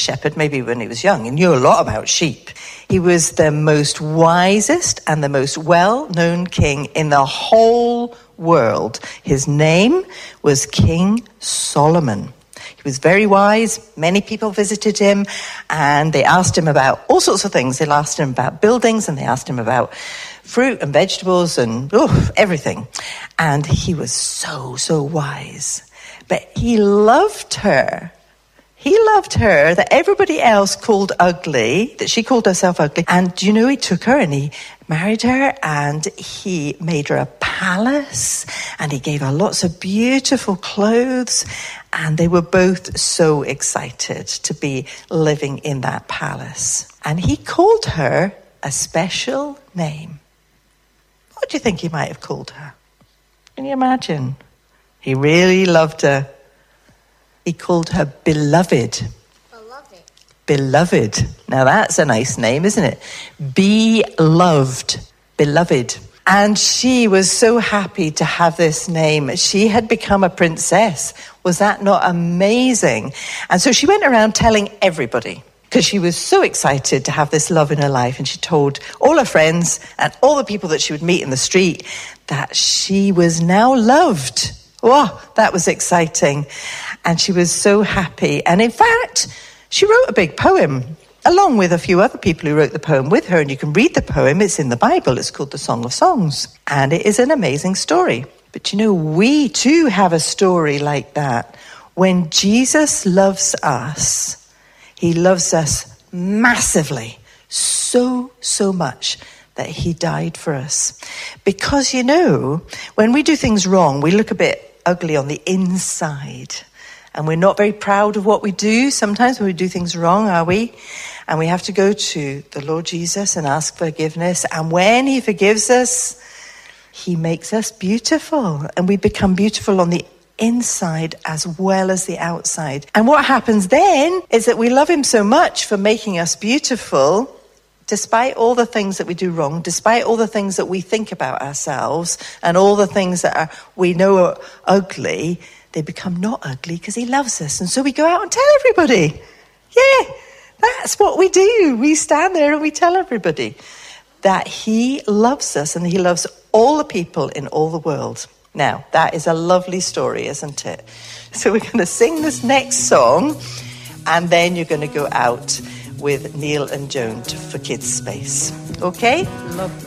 shepherd, maybe when he was young. He knew a lot about sheep. He was the most wisest and the most well-known king in the whole world. His name was King Solomon. He was very wise. Many people visited him, and they asked him about all sorts of things. They asked him about buildings, and they asked him about fruit and vegetables and everything. And he was so wise. But he loved her. He loved her that everybody else called ugly, that she called herself ugly. And you know, he took her and he married her and he made her a palace and he gave her lots of beautiful clothes. And they were both so excited to be living in that palace. And he called her a special name. What do you think he might have called her? Can you imagine? He really loved her. He called her Beloved. Beloved. Beloved. Now that's a nice name, isn't it? Beloved. Beloved. And she was so happy to have this name. She had become a princess. Was that not amazing? And so she went around telling everybody, because she was so excited to have this love in her life. And she told all her friends and all the people that she would meet in the street that she was now loved. Oh, that was exciting. And she was so happy. And in fact, she wrote a big poem, along with a few other people who wrote the poem with her. And you can read the poem. It's in the Bible. It's called the Song of Songs. And it is an amazing story. But you know, we too have a story like that. When Jesus loves us, he loves us massively, so much that he died for us. Because, you know, when we do things wrong, we look a bit ugly on the inside. And we're not very proud of what we do sometimes when we do things wrong, are we? And we have to go to the Lord Jesus and ask forgiveness. And when he forgives us, he makes us beautiful. And we become beautiful on the inside as well as the outside. And what happens then is that we love him so much for making us beautiful, despite all the things that we do wrong, despite all the things that we think about ourselves and all the things that we know are ugly, they become not ugly because he loves us. And so we go out and tell everybody. Yeah, that's what we do. We stand there and we tell everybody that he loves us and he loves all the people in all the world. Now, that is a lovely story, isn't it? So we're going to sing this next song, and then you're going to go out with Neil and Joan for Kids Space. Okay? Love.